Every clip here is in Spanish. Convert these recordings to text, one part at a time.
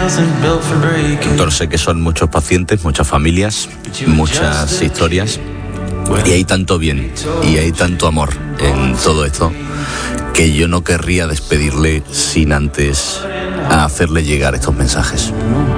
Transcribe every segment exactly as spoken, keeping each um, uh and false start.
Doctor, sé que son muchos pacientes, muchas familias, muchas historias, y hay tanto bien y hay tanto amor en todo esto que yo no querría despedirle sin antes hacerle llegar estos mensajes.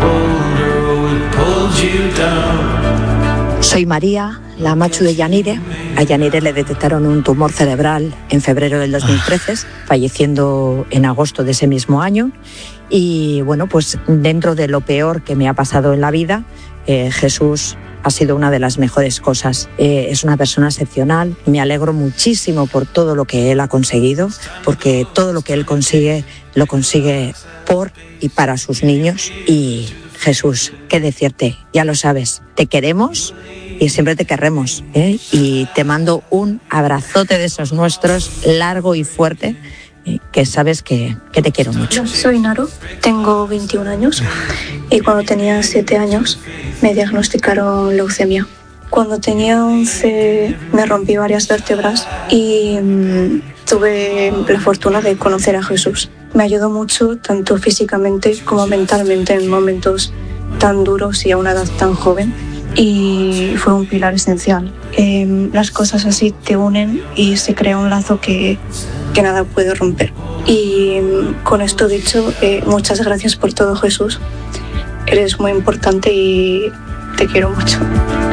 Soy María, la machu de Yanire. A Yanire le detectaron un tumor cerebral en febrero del dos mil trece, falleciendo en agosto de ese mismo año. Y bueno, pues dentro de lo peor que me ha pasado en la vida, eh, Jesús ha sido una de las mejores cosas. Eh, es una persona excepcional. Me alegro muchísimo por todo lo que él ha conseguido, porque todo lo que él consigue, lo consigue por y para sus niños. Y Jesús, qué decirte, ya lo sabes, te queremos y siempre te querremos, ¿eh? Y te mando un abrazote de esos nuestros, largo y fuerte, ¿eh? Que sabes que, que te quiero mucho. Soy Naro, tengo veintiún años y cuando tenía siete años me diagnosticaron leucemia. Cuando tenía once me rompí varias vértebras y mmm, tuve la fortuna de conocer a Jesús. Me ayudó mucho, tanto físicamente como mentalmente, en momentos tan duros y a una edad tan joven. Y fue un pilar esencial. Eh, las cosas así te unen y se crea un lazo que, que nada puede romper. Y con esto dicho, eh, muchas gracias por todo, Jesús. Eres muy importante y te quiero mucho.